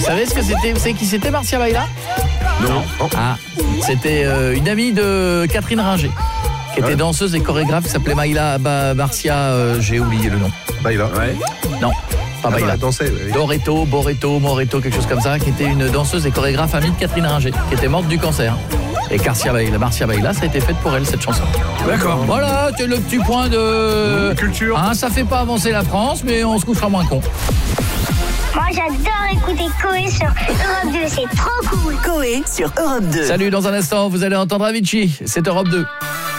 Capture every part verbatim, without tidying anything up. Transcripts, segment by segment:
savez ce que c'était? Vous savez qui c'était, Marcia Baila? Non. Ah, c'était euh, une amie de Catherine Ringer, qui était ouais. danseuse et chorégraphe, qui s'appelait Maïla bah, Marcia, euh, j'ai oublié le nom. Baila. Ouais. Non, pas ah Baila. Bah, dansait, oui. Doreto, Boreto, Moreto, quelque chose comme ça, qui était une danseuse et chorégraphe amie de Catherine Ringer, qui était morte du cancer. Et Marcia Baila, Marcia Baila, ça a été fait pour elle, cette chanson. D'accord. Voilà, c'est le petit point de... Mmh, culture. Hein, ça fait pas avancer la France, mais on se couchera moins con. Moi j'adore écouter Coé sur Europe deux, c'est trop cool. Coé sur Europe deux. Salut, dans un instant, vous allez entendre Avicii, c'est Europe deux.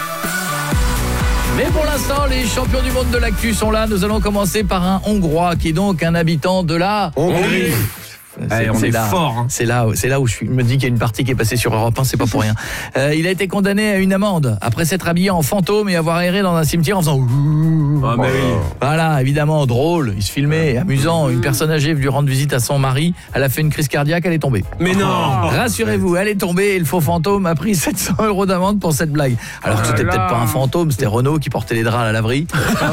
Mais pour l'instant, les champions du monde de l'actu sont là. Nous allons commencer par un Hongrois qui est donc un habitant de la Hongrie. C'est, Allez, on c'est est là, fort. Hein. C'est là, c'est là où je suis, me dis qu'il y a une partie qui est passée sur Europe un, c'est pas pour rien. Euh, il a été condamné à une amende après s'être habillé en fantôme et avoir erré dans un cimetière en faisant. Ah, mais oui. Voilà, évidemment, drôle. Il se filmait, amusant. Une personne âgée venue rendre visite à son mari. Elle a fait une crise cardiaque, elle est tombée. Mais non. Rassurez-vous, elle est tombée et le faux fantôme a pris sept cents euros d'amende pour cette blague. Alors que c'était peut-être pas un fantôme, c'était Renaud qui portait les draps à la laverie.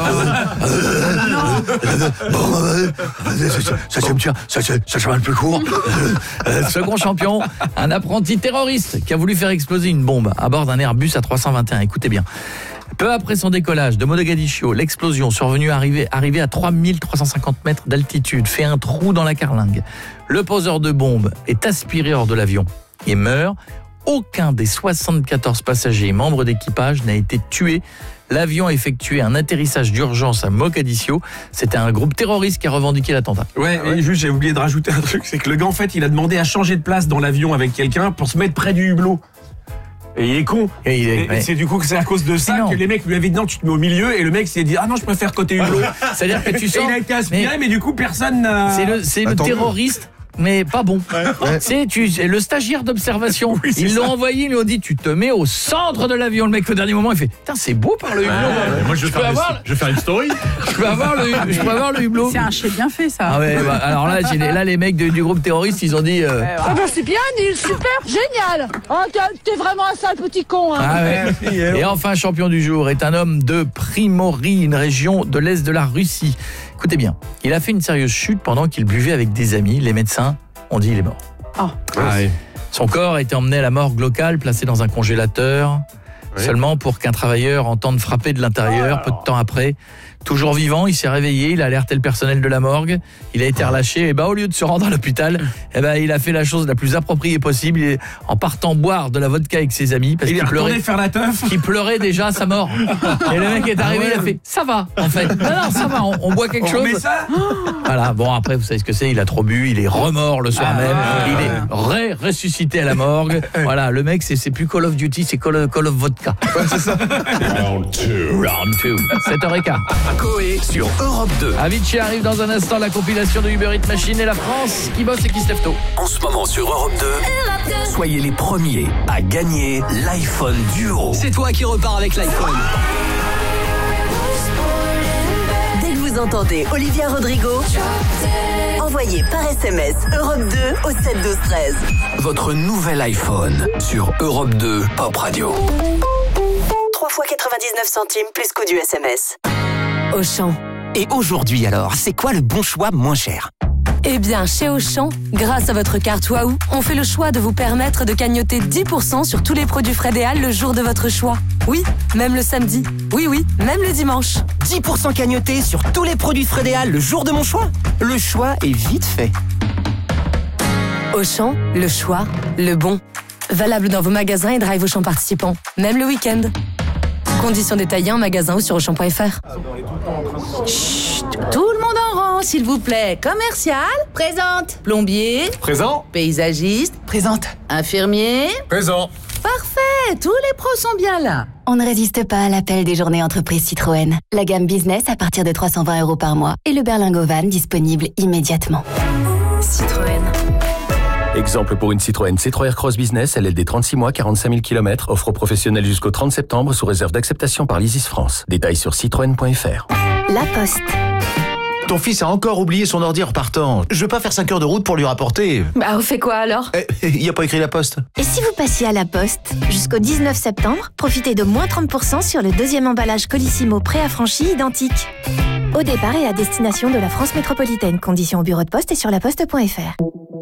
Ça cimetière, ça chemin le plus court. Euh, second champion, un apprenti terroriste qui a voulu faire exploser une bombe à bord d'un Airbus A trois cent vingt et un. Écoutez bien. Peu après son décollage de Mogadiscio, l'explosion survenue arrivée, arrivée à trois mille trois cent cinquante mètres d'altitude fait un trou dans la carlingue. Le poseur de bombe est aspiré hors de l'avion et meurt. Aucun des soixante-quatorze passagers et membres d'équipage n'a été tué. L'avion a effectué un atterrissage d'urgence à Mogadiscio. C'était un groupe terroriste qui a revendiqué l'attentat. Ouais, et juste j'ai oublié de rajouter un truc, c'est que le gars en fait il a demandé à changer de place dans l'avion avec quelqu'un pour se mettre près du hublot. Et il est con. Et, il est, et ouais. c'est du coup que c'est à cause de ça que les mecs lui avaient dit non, tu te mets au milieu, et le mec s'est dit ah non, je préfère côté hublot. C'est-à-dire que tu sens. Et il a été aspiré, mais, mais du coup personne n'a. C'est le, c'est le terroriste. Mais pas bon. Ouais, ouais. C'est tu, le stagiaire d'observation. Oui, ils l'ont ça. envoyé, ils lui ont dit tu te mets au centre de l'avion. Le mec au dernier moment il fait putain c'est beau par le hublot. Ouais, ouais, moi je, je, peux avoir, les, je vais faire une story. Je peux avoir le, je peux avoir le hublot. C'est un chef bien fait ça. Ah ouais, bah, alors là, là les mecs de, du groupe terroriste ils ont dit. Euh, ouais, ouais. Ah bah c'est bien Nils, super, génial. Oh, t'es vraiment un sale petit con. Hein. Ah ouais. Et enfin champion du jour est un homme de Primorie, une région de l'est de la Russie. Écoutez bien, il a fait une sérieuse chute pendant qu'il buvait avec des amis. Les médecins on dit il est mort. Oh. Ah, oui. Son corps a été emmené à la morgue locale, placé dans un congélateur, oui. seulement pour qu'un travailleur entende frapper de l'intérieur. Oh, peu de temps après, toujours vivant, il s'est réveillé, il a alerté le personnel de la morgue, il a été relâché, et bah, au lieu de se rendre à l'hôpital, et bah, il a fait la chose la plus appropriée possible, il est, en partant boire de la vodka avec ses amis, parce il qu'il pleurait, faire la teuf. qu'il pleurait déjà à sa mort. Et le mec est arrivé, ah ouais. il a fait ça va en fait. Non, non, ça va, on, on boit quelque on chose. Ça voilà, bon après vous savez ce que c'est, il a trop bu, il est remort le soir ah, même, ah, il est ré ressuscité à la morgue. Voilà, le mec c'est, c'est plus Call of Duty, c'est Call of, Call of Vodka. Ouais, c'est ça. Round deux. Round deux. sept heures quinze. Coé sur Europe deux. Avicii arrive dans un instant, la compilation de Uber Eats Machine et la France qui bosse et qui se lève tôt. En ce moment sur Europe deux, soyez les premiers à gagner l'iPhone Duo. C'est toi qui repars avec l'iPhone. Dès que vous entendez Olivia Rodrigo, envoyez par S M S Europe deux au sept douze treize. Votre nouvel iPhone sur Europe deux Pop Radio. trois fois quatre-vingt-dix-neuf centimes plus coût du S M S. Auchan. Et aujourd'hui alors, c'est quoi le bon choix moins cher ? Eh bien, chez Auchan, grâce à votre carte Waouh, on fait le choix de vous permettre de cagnoter dix pour cent sur tous les produits Frédéal le jour de votre choix. Oui, même le samedi. Oui, oui, même le dimanche. dix pour cent cagnoté sur tous les produits Frédéal le jour de mon choix. Le choix est vite fait. Auchan, le choix, le bon. Valable dans vos magasins et drive Auchan participants. Même le week-end. Conditions détaillées en magasin ou sur auchan point f r. Chut, tout le monde en rang, s'il vous plaît. Commercial, présente. Plombier, présent. Paysagiste, présente. Infirmier, présent. Parfait, tous les pros sont bien là. On ne résiste pas à l'appel des journées entreprises Citroën. La gamme business à partir de trois cent vingt euros par mois et le berlingot van disponible immédiatement. Citroën. Exemple pour une Citroën C trois Aircross Business, L L D trente-six mois, quarante-cinq mille kilomètres, offre professionnelle jusqu'au trente septembre sous réserve d'acceptation par l'Isis France. Détails sur citroën point f r. La Poste. Ton fils a encore oublié son ordi en repartant. Je veux pas faire cinq heures de route pour lui rapporter. Bah, on fait quoi alors ? Il eh, y a pas écrit La Poste. Et si vous passiez à La Poste, jusqu'au dix-neuf septembre, profitez de moins trente pour cent sur le deuxième emballage Colissimo pré-affranchi identique. Au départ et à destination de la France métropolitaine. Conditions au bureau de poste et sur laposte point f r.